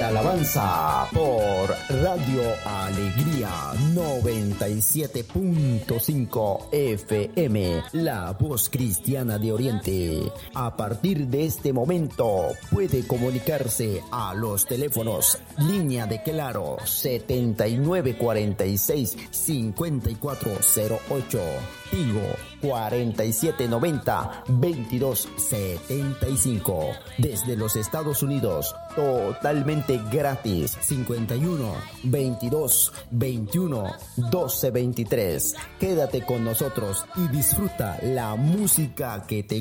la alabanza por Radio Alegría 97.5 FM, la voz cristiana de Oriente. A partir de este momento puede comunicarse a los teléfonos línea de Claro 7946-5408, Tigo 4790-2275. Desde los Estados Unidos, totalmente gratis, 51 22 21 12 23. Quédate con nosotros y disfruta la música que te